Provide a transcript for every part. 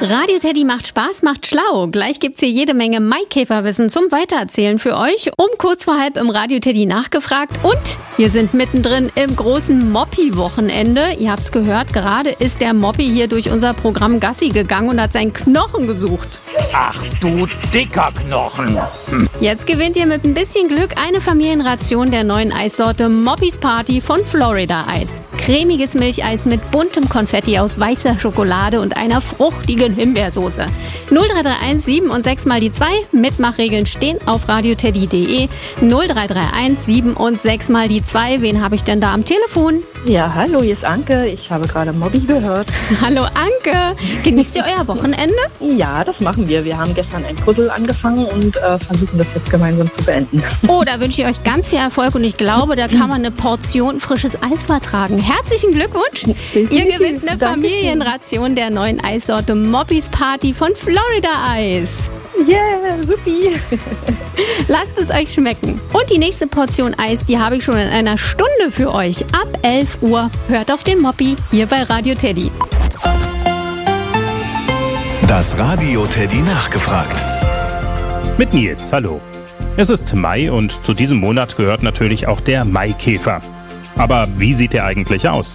Radio Teddy macht Spaß, macht schlau. Gleich gibt's hier jede Menge Maikäferwissen zum Weitererzählen für euch. Um kurz vor halb im Radio Teddy nachgefragt. Und wir sind mittendrin im großen Moppi-Wochenende. Ihr habt's gehört, gerade ist der Moppi hier durch unser Programm Gassi gegangen und hat seinen Knochen gesucht. Ach du dicker Knochen. Jetzt gewinnt ihr mit ein bisschen Glück eine Familienration der neuen Eissorte Moppis Party von Florida Eis. Cremiges Milcheis mit buntem Konfetti aus weißer Schokolade und einer fruchtigen Himbeersoße. 0331 7 und 6 mal die 2. Mitmachregeln stehen auf radioteddy.de. 0331 7 und 6 mal die 2. Wen habe ich denn da am Telefon? Ja, hallo, hier ist Anke. Ich habe gerade Moppi gehört. Hallo Anke. Genießt ihr euer Wochenende? Ja, das machen wir. Wir haben gestern ein Puzzle angefangen und versuchen das jetzt gemeinsam zu beenden. Oh, da wünsche ich euch ganz viel Erfolg und ich glaube, da kann man eine Portion frisches Eis vertragen. Herzlichen Glückwunsch. Ihr gewinnt eine Familienration der neuen Eissorte Moppis Party von Florida Eis. Yeah, supi. Lasst es euch schmecken. Und die nächste Portion Eis, die habe ich schon in einer Stunde für euch. Ab 11 Uhr. Hört auf den Moppi hier bei Radio Teddy. Das Radio Teddy nachgefragt. Mit Nils, hallo. Es ist Mai und zu diesem Monat gehört natürlich auch der Maikäfer. Aber wie sieht der eigentlich aus?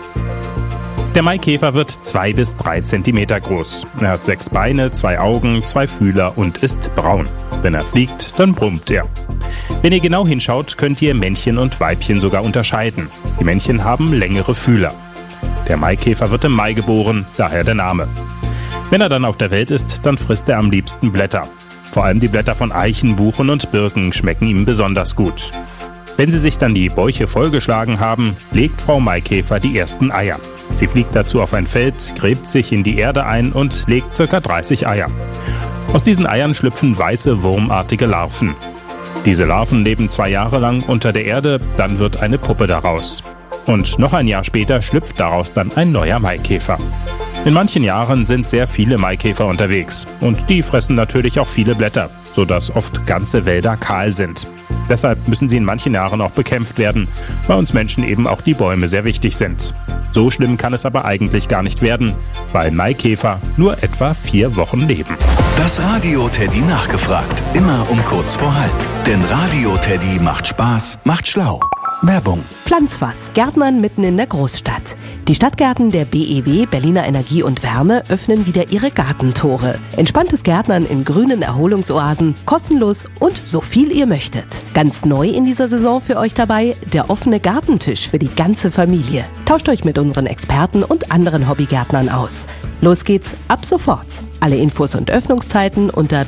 Der Maikäfer wird 2 bis 3 Zentimeter groß. Er hat 6 Beine, 2 Augen, 2 Fühler und ist braun. Wenn er fliegt, dann brummt er. Wenn ihr genau hinschaut, könnt ihr Männchen und Weibchen sogar unterscheiden. Die Männchen haben längere Fühler. Der Maikäfer wird im Mai geboren, daher der Name. Wenn er dann auf der Welt ist, dann frisst er am liebsten Blätter. Vor allem die Blätter von Eichen, Buchen und Birken schmecken ihm besonders gut. Wenn sie sich dann die Bäuche vollgeschlagen haben, legt Frau Maikäfer die ersten Eier. Sie fliegt dazu auf ein Feld, gräbt sich in die Erde ein und legt ca. 30 Eier. Aus diesen Eiern schlüpfen weiße, wurmartige Larven. Diese Larven leben 2 Jahre lang unter der Erde, dann wird eine Puppe daraus. Und noch ein Jahr später schlüpft daraus dann ein neuer Maikäfer. In manchen Jahren sind sehr viele Maikäfer unterwegs. Und die fressen natürlich auch viele Blätter, sodass oft ganze Wälder kahl sind. Deshalb müssen sie in manchen Jahren auch bekämpft werden, weil uns Menschen eben auch die Bäume sehr wichtig sind. So schlimm kann es aber eigentlich gar nicht werden, weil Maikäfer nur etwa 4 Wochen leben. Das Radio Teddy nachgefragt. Immer um kurz vor halb. Denn Radio Teddy macht Spaß, macht schlau. Werbung. Pflanz was. Gärtnern mitten in der Großstadt. Die Stadtgärten der BEW, Berliner Energie und Wärme, öffnen wieder ihre Gartentore. Entspanntes Gärtnern in grünen Erholungsoasen, kostenlos und so viel ihr möchtet. Ganz neu in dieser Saison für euch dabei, der offene Gartentisch für die ganze Familie. Tauscht euch mit unseren Experten und anderen Hobbygärtnern aus. Los geht's ab sofort. Alle Infos und Öffnungszeiten unter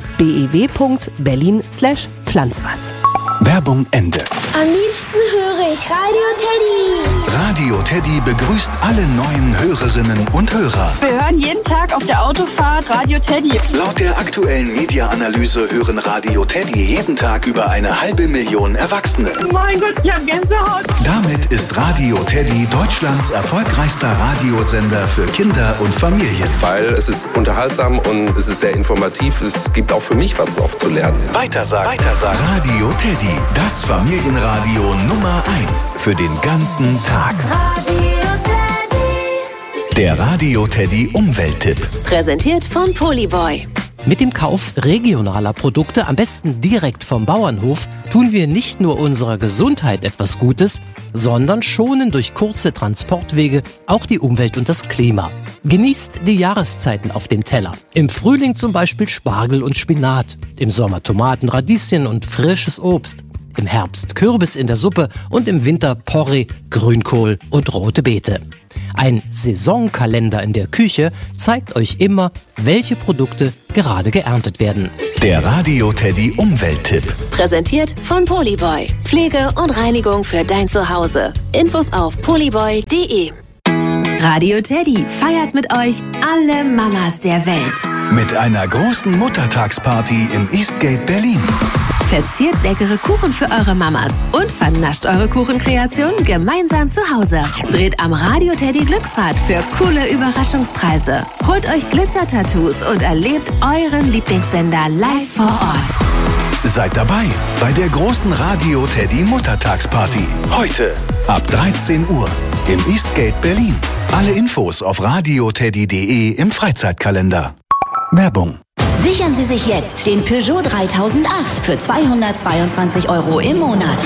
bew.berlin/pflanzwas. Werbung Ende. Am liebsten höre ich Radio Teddy. Radio Teddy begrüßt alle neuen Hörerinnen und Hörer. Wir hören jeden Tag auf der Autofahrt Radio Teddy. Laut der aktuellen Media-Analyse hören Radio Teddy jeden Tag über 500.000 Erwachsene. Mein Gott, ich hab Gänsehaut. Damit ist Radio Teddy Deutschlands erfolgreichster Radiosender für Kinder und Familien. Weil es ist unterhaltsam und es ist sehr informativ. Es gibt auch für mich was noch zu lernen. Weitersagen. Radio Teddy, das Familienradio Nummer 1 für den ganzen Tag. Radio Teddy. Der Radio Teddy Umwelttipp. Präsentiert von Polyboy. Mit dem Kauf regionaler Produkte, am besten direkt vom Bauernhof, tun wir nicht nur unserer Gesundheit etwas Gutes, sondern schonen durch kurze Transportwege auch die Umwelt und das Klima. Genießt die Jahreszeiten auf dem Teller. Im Frühling zum Beispiel Spargel und Spinat, im Sommer Tomaten, Radieschen und frisches Obst, im Herbst Kürbis in der Suppe und im Winter Porree, Grünkohl und rote Beete. Ein Saisonkalender in der Küche zeigt euch immer, welche Produkte gerade geerntet werden. Der Radio Teddy Umwelttipp. Präsentiert von Polyboy. Pflege und Reinigung für dein Zuhause. Infos auf polyboy.de. Radio Teddy feiert mit euch alle Mamas der Welt. Mit einer großen Muttertagsparty im Eastgate Berlin. Verziert leckere Kuchen für eure Mamas und vernascht eure Kuchenkreation gemeinsam zu Hause. Dreht am Radio Teddy Glücksrad für coole Überraschungspreise. Holt euch Glitzer-Tattoos und erlebt euren Lieblingssender live vor Ort. Seid dabei bei der großen Radio Teddy Muttertagsparty. Heute ab 13 Uhr im Eastgate Berlin. Alle Infos auf radioteddy.de im Freizeitkalender. Werbung. Sichern Sie sich jetzt den Peugeot 3008 für 222 € im Monat.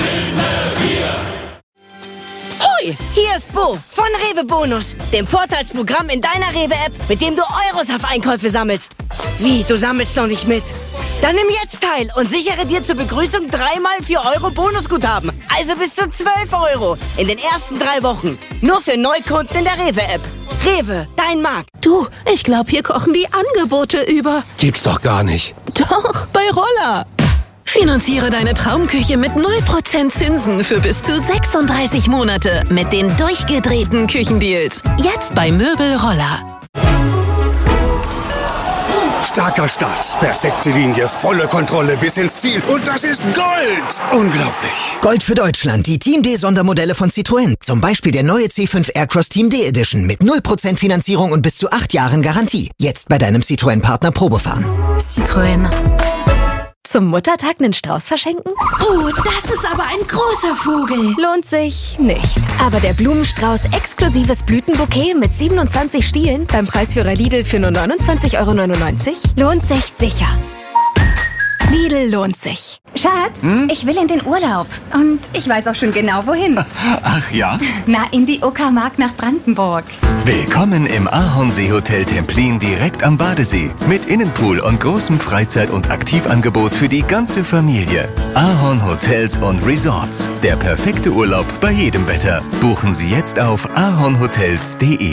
Hoi, hier ist Bo von Rewe Bonus, dem Vorteilsprogramm in deiner Rewe-App, mit dem du Euros auf Einkäufe sammelst. Wie, du sammelst noch nicht mit? Dann nimm jetzt teil und sichere dir zur Begrüßung 3x 4 € Bonusguthaben. Also bis zu 12 € in den ersten 3 Wochen. Nur für Neukunden in der Rewe-App. Rewe, dein Markt. Du, ich glaube, hier kochen die Angebote über. Gibt's doch gar nicht. Doch, bei Roller. Finanziere deine Traumküche mit 0% Zinsen für bis zu 36 Monate mit den durchgedrehten Küchendeals. Jetzt bei Möbel Roller. Starker Start, perfekte Linie, volle Kontrolle bis ins Ziel. Und das ist Gold! Unglaublich. Gold für Deutschland, die Team D Sondermodelle von Citroën. Zum Beispiel der neue C5 Aircross Team D Edition mit 0% Finanzierung und bis zu 8 Jahren Garantie. Jetzt bei deinem Citroën-Partner Probefahren. Citroën. Zum Muttertag einen Strauß verschenken? Oh, das ist aber ein großer Vogel. Lohnt sich nicht. Aber der Blumenstrauß exklusives Blütenbouquet mit 27 Stielen beim Preisführer Lidl für nur 29,99 € lohnt sich sicher. Lidl lohnt sich. Schatz, ich will in den Urlaub. Und ich weiß auch schon genau, wohin. Ach ja? Na, in die Uckermark nach Brandenburg. Willkommen im Ahornsee-Hotel Templin direkt am Badesee. Mit Innenpool und großem Freizeit- und Aktivangebot für die ganze Familie. Ahorn Hotels und Resorts. Der perfekte Urlaub bei jedem Wetter. Buchen Sie jetzt auf ahornhotels.de.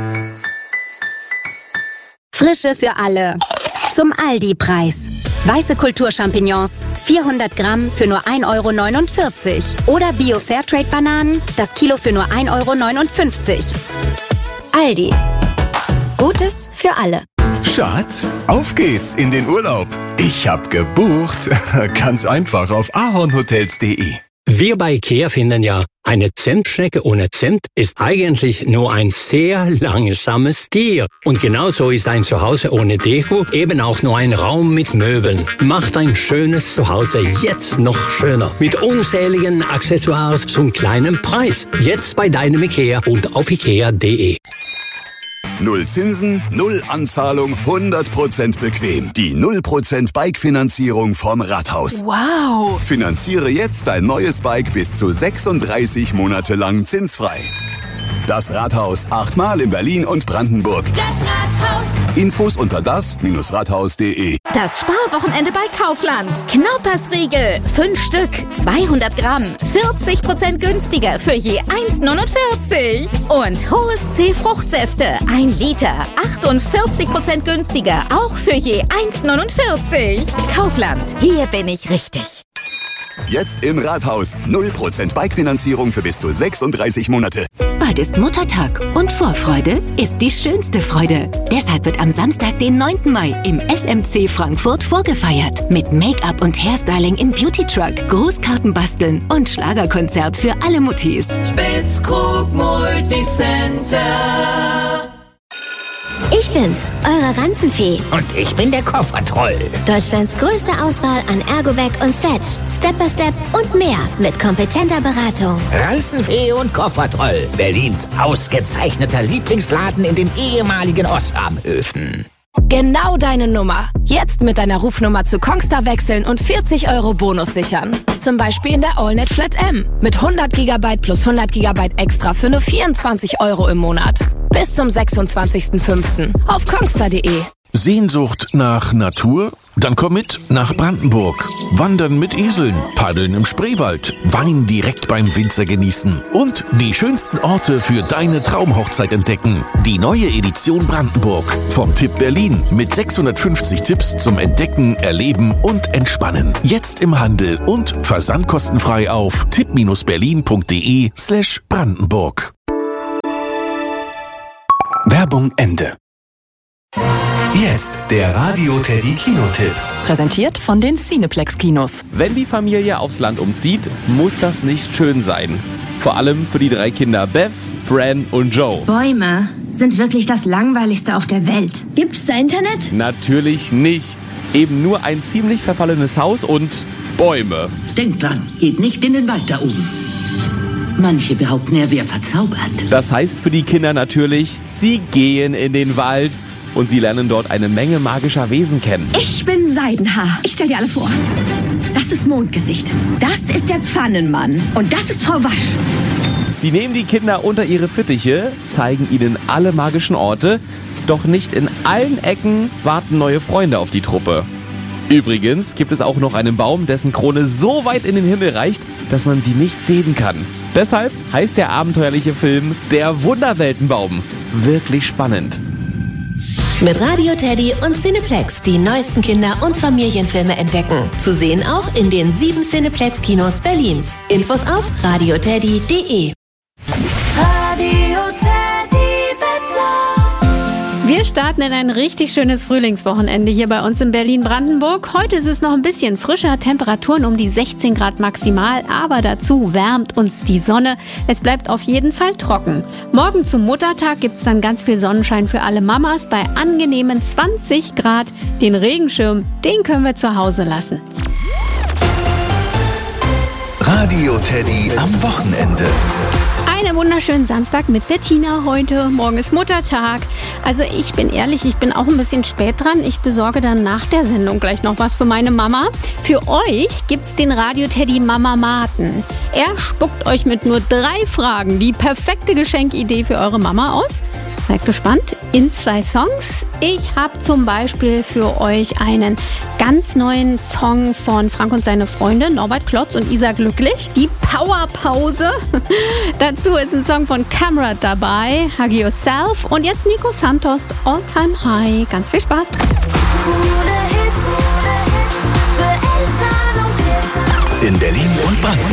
Frische für alle. Zum Aldi-Preis. Weiße Kulturchampignons, 400 Gramm für nur 1,49 € oder Bio-Fairtrade-Bananen, das Kilo für nur 1,59 €. Aldi. Gutes für alle. Schatz, auf geht's in den Urlaub. Ich hab gebucht. Ganz einfach auf ahornhotels.de. Wir bei IKEA finden ja, eine Zentschnecke ohne Zent ist eigentlich nur ein sehr langsames Tier. Und genauso ist ein Zuhause ohne Deko eben auch nur ein Raum mit Möbeln. Macht ein schönes Zuhause jetzt noch schöner. Mit unzähligen Accessoires zum kleinen Preis. Jetzt bei deinem IKEA und auf ikea.de. Null Zinsen, null Anzahlung, 100% bequem. Die 0% Bike-Finanzierung vom Rathaus. Wow! Finanziere jetzt dein neues Bike bis zu 36 Monate lang zinsfrei. Das Rathaus, 8-mal in Berlin und Brandenburg. Das Rathaus. Infos unter das-rathaus.de. Das Sparwochenende bei Kaufland. Knaupersriegel, 5 Stück, 200 Gramm, 40% günstiger für je 1,49 €. Und Hohes C Fruchtsäfte, 1 Liter, 48% günstiger, auch für je 1,49 €. Kaufland, hier bin ich richtig. Jetzt im Rathaus. 0% Bike-Finanzierung für bis zu 36 Monate. Bald ist Muttertag und Vorfreude ist die schönste Freude. Deshalb wird am Samstag, den 9. Mai, im SMC Frankfurt vorgefeiert. Mit Make-up und Hairstyling im Beauty-Truck, Grußkarten basteln und Schlagerkonzert für alle Muttis. Spitzkrug Multicenter. Ich bin's, eure Ranzenfee. Und ich bin der Koffertroll. Deutschlands größte Auswahl an Ergobag und Setch, Step by Step und mehr mit kompetenter Beratung. Ranzenfee und Koffertroll. Berlins ausgezeichneter Lieblingsladen in den ehemaligen Osram-Höfen. Genau deine Nummer. Jetzt mit deiner Rufnummer zu Kongstar wechseln und 40 € Bonus sichern. Zum Beispiel in der AllNet Flat M. Mit 100 GB plus 100 GB extra für nur 24 € im Monat. Bis zum 26.05. auf kongstar.de. Sehnsucht nach Natur? Dann komm mit nach Brandenburg. Wandern mit Eseln, Paddeln im Spreewald, Wein direkt beim Winzer genießen und die schönsten Orte für deine Traumhochzeit entdecken. Die neue Edition Brandenburg vom Tipp Berlin mit 650 Tipps zum Entdecken, Erleben und Entspannen. Jetzt im Handel und versandkostenfrei auf tipp-berlin.de/Brandenburg. Werbung Ende. Jetzt der Radio Teddy Kinotipp. Präsentiert von den Cineplex Kinos. Wenn die Familie aufs Land umzieht, muss das nicht schön sein. Vor allem für die 3 Kinder Beth, Fran und Joe. Bäume sind wirklich das Langweiligste auf der Welt. Gibt's da Internet? Natürlich nicht. Eben nur ein ziemlich verfallenes Haus und Bäume. Denkt dran, geht nicht in den Wald da oben. Manche behaupten, er wäre verzaubert. Das heißt für die Kinder natürlich, sie gehen in den Wald und sie lernen dort eine Menge magischer Wesen kennen. Ich bin Seidenhaar. Ich stell dir alle vor. Das ist Mondgesicht. Das ist der Pfannenmann. Und das ist Frau Wasch. Sie nehmen die Kinder unter ihre Fittiche, zeigen ihnen alle magischen Orte, doch nicht in allen Ecken warten neue Freunde auf die Truppe. Übrigens gibt es auch noch einen Baum, dessen Krone so weit in den Himmel reicht, dass man sie nicht sehen kann. Deshalb heißt der abenteuerliche Film Der Wunderweltenbaum. Wirklich spannend. Mit Radio Teddy und Cineplex die neuesten Kinder- und Familienfilme entdecken. Zu sehen auch in den 7 Cineplex-Kinos Berlins. Infos auf radioteddy.de. Radio Teddy Wetter. Wir starten in ein richtig schönes Frühlingswochenende hier bei uns in Berlin-Brandenburg. Heute ist es noch ein bisschen frischer, Temperaturen um die 16 Grad maximal, aber dazu wärmt uns die Sonne. Es bleibt auf jeden Fall trocken. Morgen zum Muttertag gibt es dann ganz viel Sonnenschein für alle Mamas bei angenehmen 20 Grad. Den Regenschirm, den können wir zu Hause lassen. Radio Teddy am Wochenende. Einen wunderschönen Samstag mit Bettina heute. Morgen ist Muttertag. Also ich bin ehrlich, ich bin auch ein bisschen spät dran. Ich besorge dann nach der Sendung gleich noch was für meine Mama. Für euch gibt's den Radio Teddy Mama-Maten. Er spuckt euch mit nur 3 Fragen die perfekte Geschenkidee für eure Mama aus. Seid gespannt. In 2 Songs. Ich habe zum Beispiel für euch einen ganz neuen Song von Frank und seine Freunde, Norbert Klotz und Isa Glücklich, die Powerpause. Dazu ist ein Song von Camera dabei, Hug Yourself, und jetzt Nico Santos, All Time High. Ganz viel Spaß. In Berlin und Brandenburg.